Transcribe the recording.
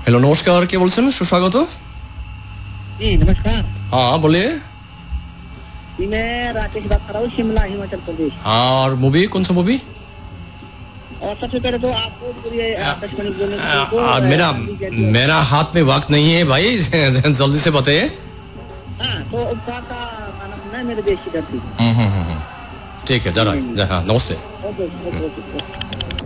Hello नमस्कार, কে বলছেন? সুস্বাগত। जी नमस्कार। हाँ बोलिए। जी मैं राकेश बात कर रहा हूँ, शिमला हिमाचल प्रदेश। और मूवी कौन सा मूवी? और सबसे पहले तो आपको पूरी आकाशवाणी बोलने मेरा मेरा हाथ में वक्त नहीं है भाई। जल्दी से बताइए। हाँ तो उपकार का खाना है मेरे देश की धरती। ठीक है, जरा हाँ, नमस्ते। ओके।